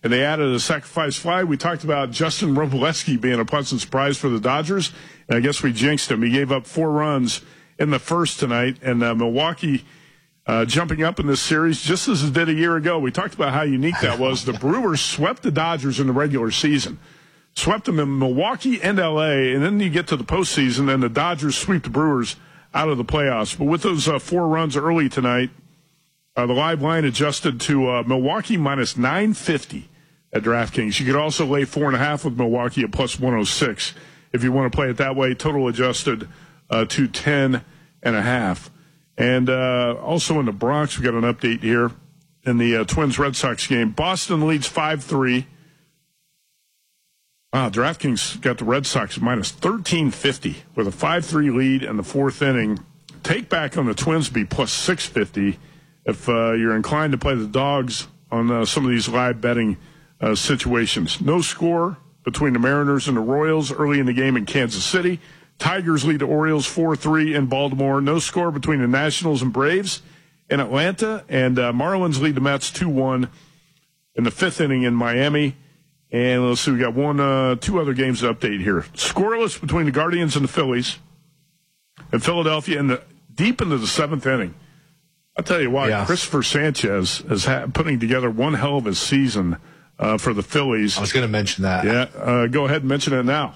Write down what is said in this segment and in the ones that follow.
and they added a sacrifice fly. We talked about Justin Robleski being a pleasant surprise for the Dodgers, and I guess we jinxed him. He gave up 4 runs in the first tonight, and Milwaukee jumping up in this series just as it did a year ago. We talked about how unique that was. The Brewers swept the Dodgers in the regular season, swept them in Milwaukee and L.A., and then you get to the postseason, and the Dodgers sweep the Brewers out of the playoffs. But with those 4 runs early tonight, the live line adjusted to Milwaukee minus 950 at DraftKings. You could also lay 4.5 with Milwaukee at plus 106 if you want to play it that way. Total adjusted to 10.5. And also in the Bronx, we got an update here in the Twins-Red Sox game. Boston leads 5-3. DraftKings got the Red Sox minus 1350 with a 5-3 lead in the 4th inning. Take back on the Twins be plus 650 if you're inclined to play the dogs on some of these live betting situations. No score between the Mariners and the Royals early in the game in Kansas City. Tigers lead the Orioles 4-3 in Baltimore. No score between the Nationals and Braves in Atlanta. And Marlins lead the Mets 2-1 in the 5th inning in Miami. And let's see, we got 2 other games to update here. Scoreless between the Guardians and the Phillies in Philadelphia deep into the 7th inning. I'll tell you what, Christopher Sanchez is putting together one hell of a season for the Phillies. I was going to mention that. Yeah, go ahead and mention it now.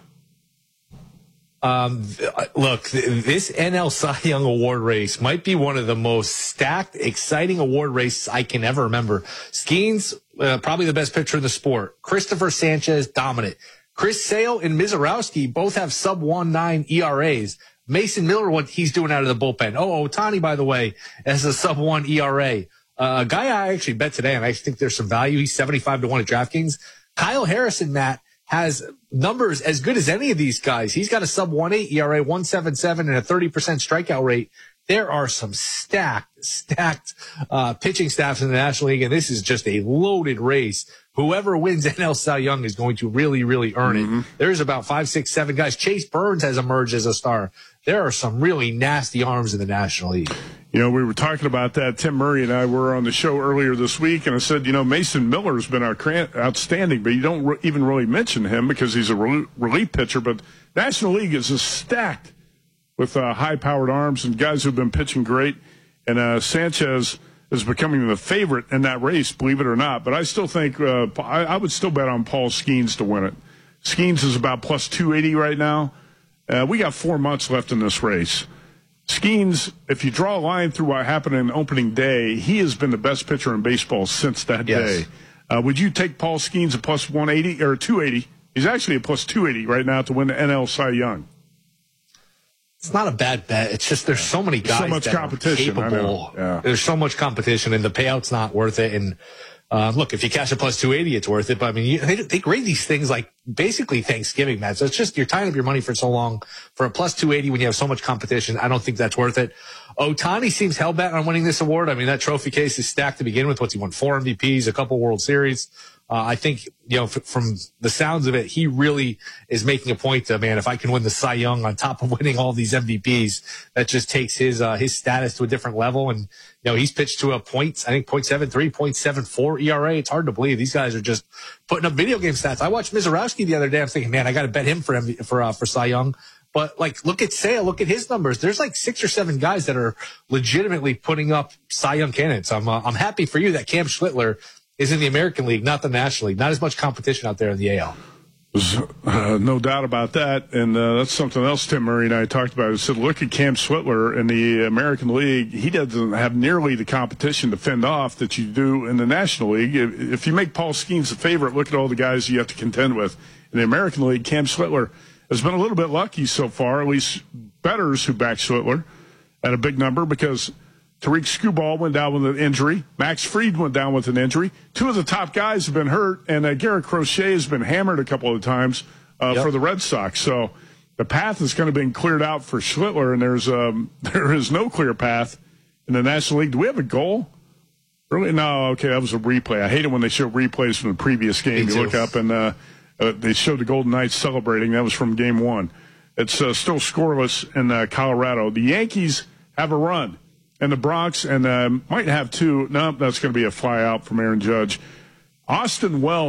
Look, this NL Cy Young Award race might be one of the most stacked, exciting award races I can ever remember. Skeens, probably the best pitcher in the sport. Christopher Sanchez, dominant. Chris Sale and Mizorowski both have sub-1.9 ERAs. Mason Miller, what he's doing out of the bullpen. Ohtani, by the way, has a sub-1 ERA. A guy I actually bet today, and I think there's some value. He's 75 to 1 at DraftKings. Kyle Harrison, Matt, has numbers as good as any of these guys. He's got a sub-1.8 ERA, 1.77, and a 30% strikeout rate. There are some stacked pitching staffs in the National League, and this is just a loaded race. Whoever wins NL Cy Young is going to really, really earn it. There's about 5, 6, 7 guys. Chase Burns has emerged as a star. There are some really nasty arms in the National League. You know, we were talking about that. Tim Murray and I were on the show earlier this week, and I said, Mason Miller's been outstanding, but you don't even really mention him because he's a relief pitcher. But National League is just stacked with high-powered arms and guys who've been pitching great. And Sanchez is becoming the favorite in that race, believe it or not. But I still think I would still bet on Paul Skeens to win it. Skeens is about plus 280 right now. We got 4 months left in this race. Skeens, if you draw a line through what happened in opening day, he has been the best pitcher in baseball since that day. Would you take Paul Skeens at plus 180 or 280? He's actually at plus 280 right now to win the NL Cy Young. It's not a bad bet. It's just there's so many guys so much that competition, are capable. There's so much competition, and the payout's not worth it. And look, if you cash a plus 280, it's worth it. But I mean, they grade these things like basically Thanksgiving, Matt. So it's just you're tying up your money for so long for a plus 280 when you have so much competition. I don't think that's worth it. Ohtani seems hell bent on winning this award. I mean, that trophy case is stacked to begin with. He won 4 MVPs, a couple World Series. I think, from the sounds of it, he really is making a point to, man, if I can win the Cy Young on top of winning all these MVPs, that just takes his status to a different level. And, he's pitched to a point, I think 0.73, 0.74 ERA. It's hard to believe these guys are just putting up video game stats. I watched Mizorowski the other day. I'm thinking, man, I got to bet him for Cy Young. But look at Sale, look at his numbers. There's 6 or 7 guys that are legitimately putting up Cy Young candidates. I'm happy for you that Cam Schlittler is in the American League, not the National League. Not as much competition out there in the AL. No doubt about that. And that's something else Tim Murray and I talked about. He said, look at Cam Schlittler in the American League. He doesn't have nearly the competition to fend off that you do in the National League. If you make Paul Skeens the favorite, look at all the guys you have to contend with. In the American League, Cam Schlittler has been a little bit lucky so far, at least bettors who back Schlittler at a big number, because Tariq Skubal went down with an injury. Max Fried went down with an injury. 2 of the top guys have been hurt, and Garrett Crochet has been hammered a couple of times for the Red Sox. So the path is kind of being cleared out for Schlittler, and there is no clear path in the National League. Do we have a goal? Really? No, okay, that was a replay. I hate it when they show replays from the previous game. You look up, and they showed the Golden Knights celebrating. That was from Game 1. It's still scoreless in Colorado. The Yankees have a run in the Bronx, and might have 2. No, that's going to be a fly out from Aaron Judge. Austin Wells